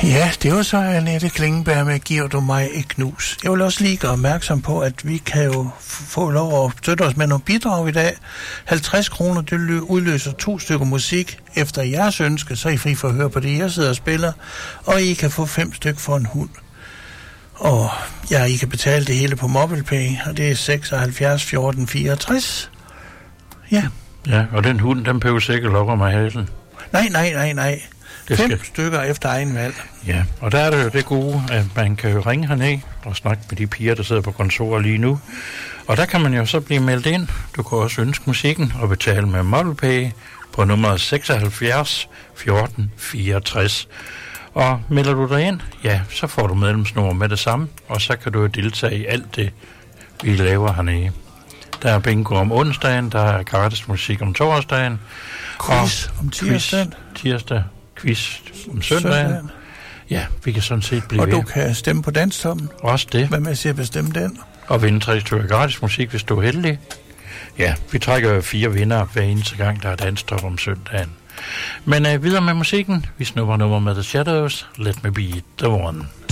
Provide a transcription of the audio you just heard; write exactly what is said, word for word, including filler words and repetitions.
Ja, det var så Annette Klingenberg med Giver du mig et knus. Jeg vil også lige gøre opmærksom på, at vi kan jo få lov at støtte os med nogle bidrag i dag. halvtreds kroner, det udløser to stykker musik efter jeres ønske, så er I fri for at høre på det, jeg sidder og spiller. Og I kan få fem stykker for en hund. Og ja, I kan betale det hele på MobilePay, og det er seksoghalvfjerds fjorten fireogtres. Ja. Ja, og den hund, den behøver sikkert lokker mig halen. Nej, nej, nej, nej. Det Fem skal... stykker efter egen valg. Ja, og der er det jo det gode, at man kan jo ringe herned og snakke med de piger, der sidder på kontoret lige nu. Og der kan man jo så blive meldt ind. Du kan også ønske musikken og betale med MobilePay på nummer seksoghalvfjerds fjorten fireogtres. Og melder du dig ind, ja, så får du medlemsnummer med det samme, og så kan du jo deltage i alt det, vi laver hernede. Der er bingo om onsdagen, der er gratis musik om torsdagen. Quiz om tirsdagen. Quiz tirsdag, quiz om søndagen. søndagen. Ja, vi kan sådan set blive Og du ved. kan stemme på Danstoppen. Også det. Hvad med at at bestemme den? Og vinde tre stykker gratis musik, hvis du er heldig. Ja, vi trækker fire vinder hver eneste gang, der er Danstop om søndagen. Men øh, videre med musikken. Vi snupper nummer med The Shadows. Let me be the one.